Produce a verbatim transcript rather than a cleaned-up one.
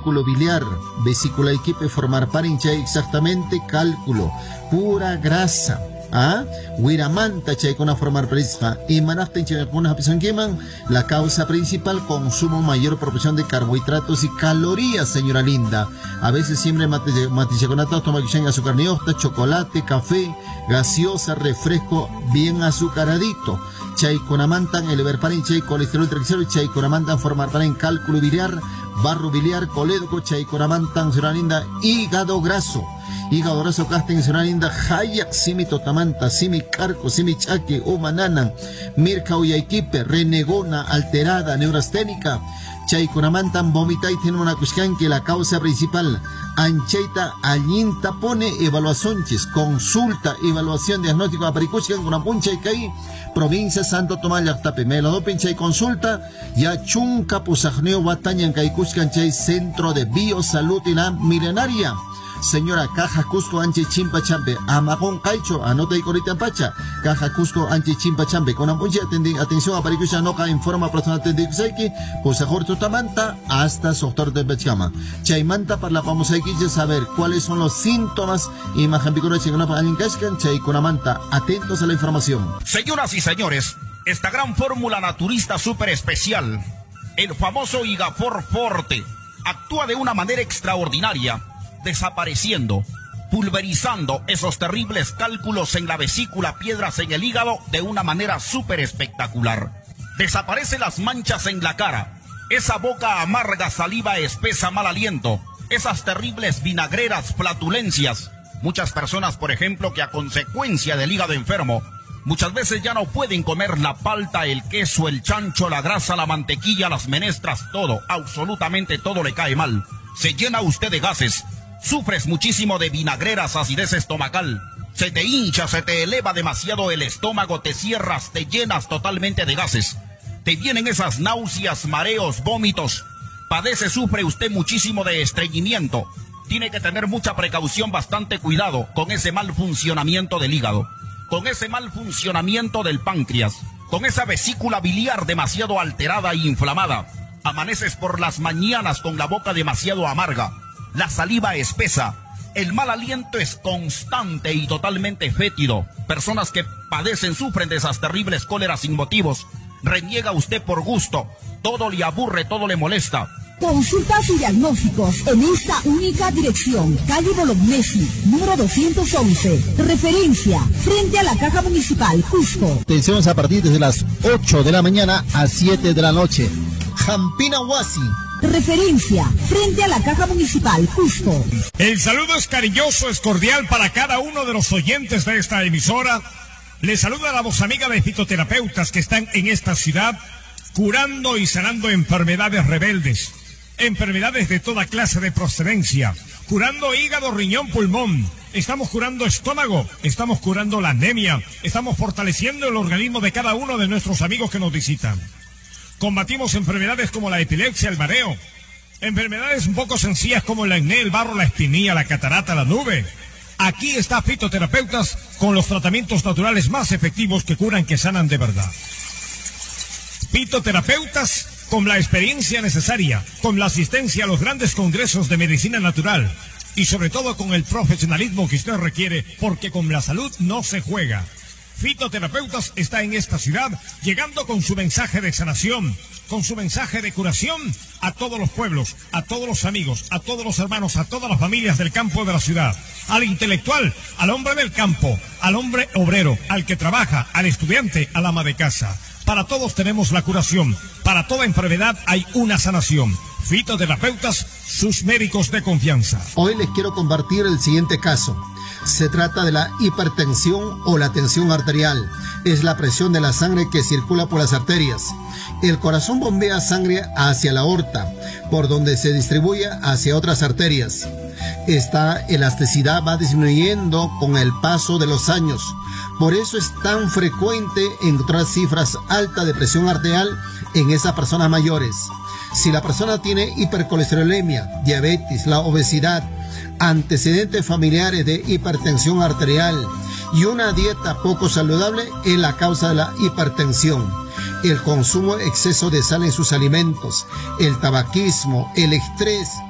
cálculo biliar, vesícula equipe formar parincha exactamente cálculo, pura grasa. ¿Ah? Wiramanta chaykuna formar prisja y manaften chaykuna hapisan queman. La causa principal, consumo mayor proporción de carbohidratos y calorías, señora linda. A veces siempre matichaconata toma azúcar niofta, chocolate, café, gaseosa, refresco bien azucaradito. Chaykunamantan elevar parin chay colesterol triglicérido, chaykunamantan formar parin cálculo biliar, barro biliar, colédoco, chaykunamantan, señora linda, hígado graso. Hígado graso casten señora hayak simi totamanta, simi carco, simi chaque, o manana, mirca uyaiquipe, renegona, alterada, neurasténica, chaykunamantan vomita y tiene una cuestión que la causa principal, ancheita, allinta pone evaluaciones, consulta, evaluación diagnóstico, aparicuchcan, una puncha y caí, provincia Santo Tomás Yactape, me lo do pincha y consulta, ya chunca pusajneo batañan caicuscan chay centro de biosalud y la milenaria. Señora, Caja Cusco Anche Chimpa Champe, Amagón Caicho, anota y corita pacha, Caja Cusco Anche Chimpa Champe, con ampuncia atención a Paricucha Noca en forma personal de Xaiki, pues a Jorge Tamanta hasta Soctor de Bechama. Chaimanta para la famosa X saber cuáles son los síntomas y Majambicura Chigona para Alincascan, Chaikunamanta, atentos a la información. Señoras y señores, esta gran fórmula naturista súper especial, el famoso Igafor Forte, actúa de una manera extraordinaria, desapareciendo, pulverizando esos terribles cálculos en la vesícula, piedras en el hígado de una manera súper espectacular. Desaparecen las manchas en la cara, esa boca amarga, saliva espesa, mal aliento, esas terribles vinagreras, flatulencias. Muchas personas, por ejemplo, que a consecuencia del hígado enfermo, muchas veces ya no pueden comer la palta, el queso, el chancho, la grasa, la mantequilla, las menestras, todo, absolutamente todo le cae mal. Se llena usted de gases. Sufres muchísimo de vinagreras, acidez estomacal, se te hincha, se te eleva demasiado el estómago, te cierras, te llenas totalmente de gases, te vienen esas náuseas, mareos, vómitos, padece, sufre usted muchísimo de estreñimiento, tiene que tener mucha precaución, bastante cuidado con ese mal funcionamiento del hígado, con ese mal funcionamiento del páncreas, con esa vesícula biliar demasiado alterada e inflamada, amaneces por las mañanas con la boca demasiado amarga, la saliva espesa, el mal aliento es constante y totalmente fétido. Personas que padecen, sufren de esas terribles cóleras sin motivos. Reniega usted por gusto, todo le aburre, todo le molesta. Consultas y diagnósticos en esta única dirección, calle Bolognesi, número doscientos once, referencia, frente a la Caja Municipal, Cusco. Atenciones a partir de las ocho de la mañana a siete de la noche. Jampina Huasi. Referencia, frente a la Caja Municipal, Cusco. El saludo es cariñoso, es cordial para cada uno de los oyentes de esta emisora. Les saluda la voz amiga de fitoterapeutas que están en esta ciudad curando y sanando enfermedades rebeldes, enfermedades de toda clase de procedencia, curando hígado, riñón, pulmón. Estamos curando estómago, estamos curando la anemia, estamos fortaleciendo el organismo de cada uno de nuestros amigos que nos visitan. Combatimos enfermedades como la epilepsia, el mareo, enfermedades un poco sencillas como el acné, el barro, la espinilla, la catarata, la nube. Aquí está Fitoterapeutas con los tratamientos naturales más efectivos que curan, que sanan de verdad. Fitoterapeutas con la experiencia necesaria, con la asistencia a los grandes congresos de medicina natural y sobre todo con el profesionalismo que usted requiere, porque con la salud no se juega. Fitoterapeutas está en esta ciudad, llegando con su mensaje de sanación, con su mensaje de curación a todos los pueblos, a todos los amigos, a todos los hermanos, a todas las familias del campo de la ciudad, al intelectual, al hombre del campo, al hombre obrero, al que trabaja, al estudiante, al ama de casa. Para todos tenemos la curación, para toda enfermedad hay una sanación. Fitoterapeutas, sus médicos de confianza. Hoy les quiero compartir el siguiente caso. Se trata de la hipertensión o la tensión arterial. Es la presión de la sangre que circula por las arterias. El corazón bombea sangre hacia la aorta, por donde se distribuye hacia otras arterias. Esta elasticidad va disminuyendo con el paso de los años. Por eso es tan frecuente encontrar cifras altas de presión arterial en esas personas mayores. Si la persona tiene hipercolesterolemia, diabetes, la obesidad, antecedentes familiares de hipertensión arterial y una dieta poco saludable, es la causa de la hipertensión. El consumo exceso de sal en sus alimentos, el tabaquismo, el estrés